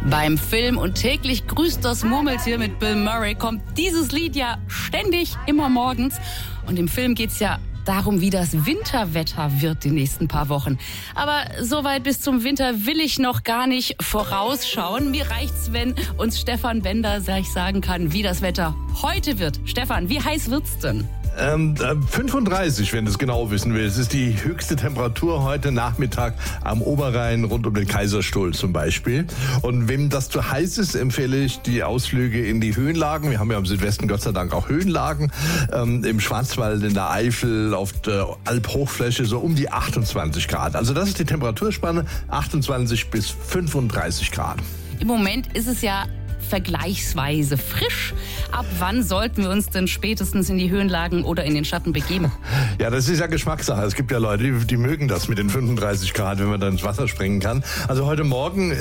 Beim Film Und täglich grüßt das Murmeltier mit Bill Murray kommt dieses Lied ja ständig, immer morgens. Und im Film geht's ja darum, wie das Winterwetter wird die nächsten paar Wochen. Aber soweit bis zum Winter will ich noch gar nicht vorausschauen. Mir reicht's, wenn uns Stefan Bender sagen kann, wie das Wetter heute wird. Stefan, wie heiß wird's denn? 35, wenn du es genau wissen willst. Es ist die höchste Temperatur heute Nachmittag am Oberrhein rund um den Kaiserstuhl zum Beispiel. Und wem das zu heiß ist, empfehle ich die Ausflüge in die Höhenlagen. Wir haben ja im Südwesten Gott sei Dank auch Höhenlagen. Im Schwarzwald, in der Eifel, auf der Alphochfläche so um die 28 Grad. Also das ist die Temperaturspanne, 28 bis 35 Grad. Im Moment ist es ja vergleichsweise frisch. Ab wann sollten wir uns denn spätestens in die Höhenlagen oder in den Schatten begeben? Ja, das ist ja Geschmackssache. Es gibt ja Leute, die mögen das mit den 35 Grad, wenn man dann ins Wasser springen kann. Also heute Morgen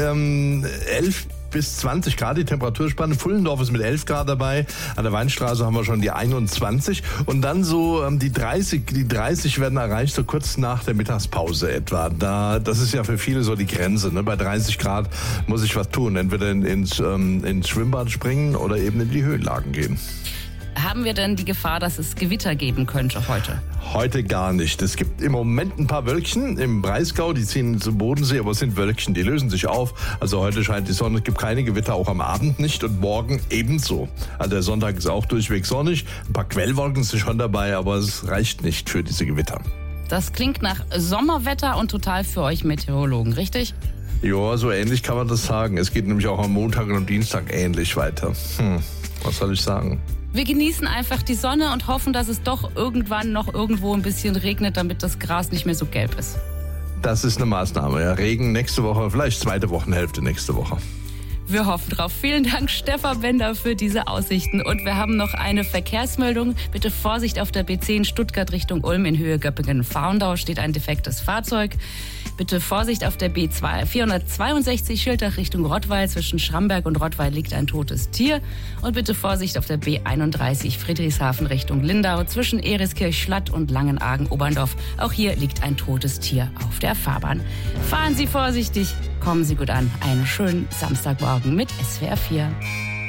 11 bis 20 Grad die Temperaturspanne. Pfullendorf ist mit 11 Grad dabei. An der Weinstraße haben wir schon die 21. Und dann so die 30. Die 30 werden erreicht so kurz nach der Mittagspause etwa. Das ist ja für viele so die Grenze. Ne? Bei 30 Grad muss ich was tun. Entweder ins Schwimmbad springen oder eben in die Höhenlagen gehen. Haben wir denn die Gefahr, dass es Gewitter geben könnte heute? Heute gar nicht. Es gibt im Moment ein paar Wölkchen im Breisgau, die ziehen zum Bodensee, aber es sind Wölkchen, die lösen sich auf. Also heute scheint die Sonne, es gibt keine Gewitter, auch am Abend nicht und morgen ebenso. Also der Sonntag ist auch durchweg sonnig, ein paar Quellwolken sind schon dabei, aber es reicht nicht für diese Gewitter. Das klingt nach Sommerwetter und total für euch Meteorologen, richtig? Ja, so ähnlich kann man das sagen. Es geht nämlich auch am Montag und am Dienstag ähnlich weiter. Was soll ich sagen? Wir genießen einfach die Sonne und hoffen, dass es doch irgendwann noch irgendwo ein bisschen regnet, damit das Gras nicht mehr so gelb ist. Das ist eine Maßnahme. Ja. Regen nächste Woche, vielleicht zweite Wochenhälfte nächste Woche. Wir hoffen drauf. Vielen Dank, Stefan Bender, für diese Aussichten. Und wir haben noch eine Verkehrsmeldung. Bitte Vorsicht auf der B10 Stuttgart Richtung Ulm in Höhe Göppingen-Fahrndau steht ein defektes Fahrzeug. Bitte Vorsicht auf der B2 462 Schildach Richtung Rottweil. Zwischen Schramberg und Rottweil liegt ein totes Tier. Und bitte Vorsicht auf der B31 Friedrichshafen Richtung Lindau. Zwischen Eriskirch-Schlatt und Langenargen-Oberndorf. Auch hier liegt ein totes Tier auf der Fahrbahn. Fahren Sie vorsichtig, kommen Sie gut an. Einen schönen Samstagmorgen mit SWR 4.